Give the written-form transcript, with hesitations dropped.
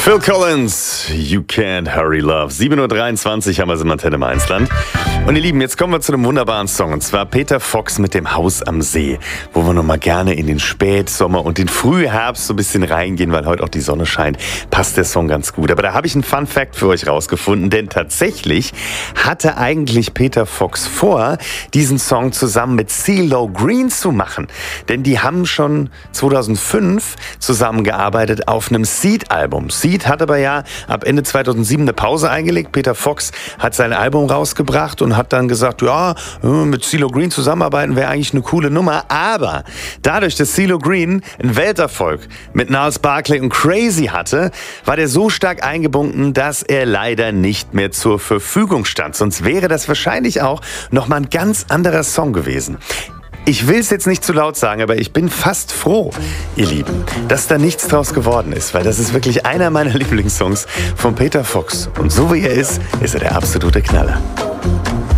Phil Collins, You Can't Hurry Love. 7:23 Uhr haben wir es im Antenne im Einsland. Und ihr Lieben, jetzt kommen wir zu einem wunderbaren Song. Und zwar Peter Fox mit dem Haus am See. Wo wir nochmal gerne in den Spätsommer und den Frühherbst so ein bisschen reingehen, weil heute auch die Sonne scheint. Passt der Song ganz gut. Aber da habe ich einen Fun Fact für euch rausgefunden. Denn tatsächlich hatte eigentlich Peter Fox vor, diesen Song zusammen mit CeeLo Green zu machen. Denn die haben schon 2005 zusammengearbeitet auf einem Seeed-Album. Seeed hat aber ja ab Ende 2007 eine Pause eingelegt. Peter Fox hat sein Album rausgebracht und hat dann gesagt, ja, mit CeeLo Green zusammenarbeiten wäre eigentlich eine coole Nummer. Aber dadurch, dass CeeLo Green einen Welterfolg mit Gnarls Barkley und Crazy hatte, war der so stark eingebunden, dass er leider nicht mehr zur Verfügung stand. Sonst wäre das wahrscheinlich auch nochmal ein ganz anderer Song gewesen. Ich will es jetzt nicht zu laut sagen, aber ich bin fast froh, ihr Lieben, dass da nichts draus geworden ist, weil das ist wirklich einer meiner Lieblingssongs von Peter Fox. Und so wie er ist er der absolute Knaller.